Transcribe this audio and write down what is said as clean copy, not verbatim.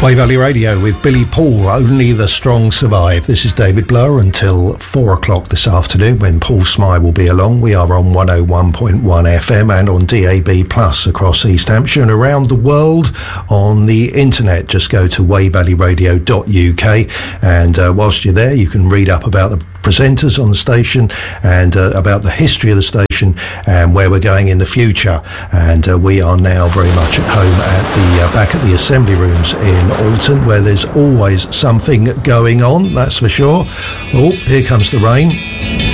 Wave Valley Radio with Billy Paul, Only the Strong Survive. This is David Blower until 4 o'clock this afternoon when Paul Smythe will be along. We are on 101.1 FM and on DAB Plus across East Hampshire and around the world on the internet. Just go to wavevalleyradio.uk and whilst you're there you can read up about the presenters on the station and about the history of the station and where we're going in the future. And we are now very much at home at the back at the assembly rooms in Alton, where there's always something going on, that's for sure. Oh, here comes the rain.